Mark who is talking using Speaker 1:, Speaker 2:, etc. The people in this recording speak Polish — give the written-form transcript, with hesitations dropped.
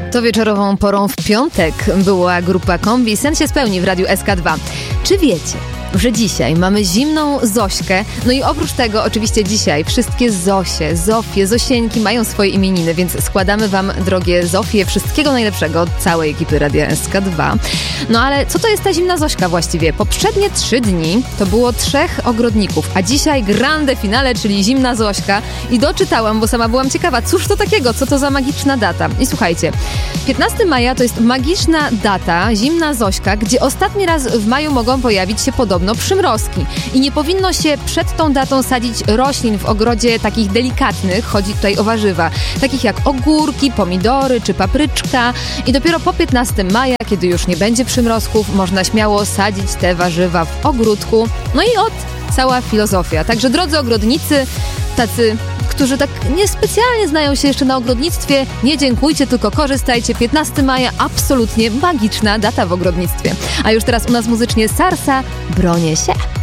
Speaker 1: To wieczorową porą w piątek była grupa Kombi. Sen się spełni w Radiu SK2. Czy wiecie, że dzisiaj mamy zimną Zośkę? No i oprócz tego oczywiście dzisiaj wszystkie Zosie, Zofie, Zosieńki mają swoje imieniny, więc składamy wam, drogie Zofie, wszystkiego najlepszego od całej ekipy Radia SK2. No ale co to jest ta zimna Zośka właściwie? Poprzednie 3 dni to było 3 ogrodników, a dzisiaj grande finale, czyli zimna Zośka. I doczytałam, bo sama byłam ciekawa, cóż to takiego, co to za magiczna data. I słuchajcie, 15 maja to jest magiczna data, zimna Zośka, gdzie ostatni raz w maju mogą pojawić się podobno przymrozki. I nie powinno się przed tą datą sadzić roślin w ogrodzie takich delikatnych, chodzi tutaj o warzywa, takich jak ogórki, pomidory czy papryczka. I dopiero po 15 maja, kiedy już nie będzie przymrozków, można śmiało sadzić te warzywa w ogródku. No i cała filozofia. Także drodzy ogrodnicy, tacy, którzy tak niespecjalnie znają się jeszcze na ogrodnictwie, nie dziękujcie, tylko korzystajcie. 15 maja, absolutnie magiczna data w ogrodnictwie. A już teraz u nas muzycznie Sarsa, bronię się.